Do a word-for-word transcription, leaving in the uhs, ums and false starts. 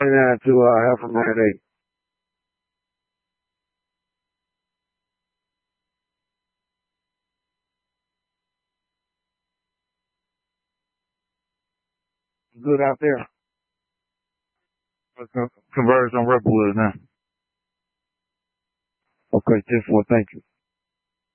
that to uh, half from headache. Good out there. Converge on Rebelwood now. Okay, ten four, thank you.